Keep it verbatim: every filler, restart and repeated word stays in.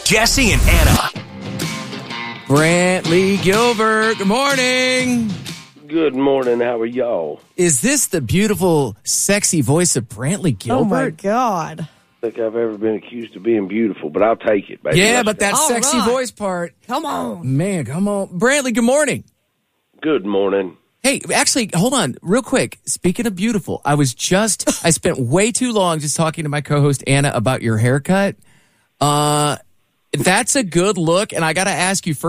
Jesse and Anna. Brantley Gilbert, good morning. Good morning. How are y'all? Is this the beautiful, sexy voice of Brantley Gilbert? Oh, my God. I think I've ever been accused of being beautiful, but I'll take it, baby. Yeah, Let's but go. that All sexy right. voice part. Come on. Man, come on. Brantley, good morning. Good morning. Hey, actually, hold on real quick. Speaking of beautiful, I was just, I spent way too long just talking to my co-host Anna about your haircut. Uh, that's a good look. And I got to ask you first.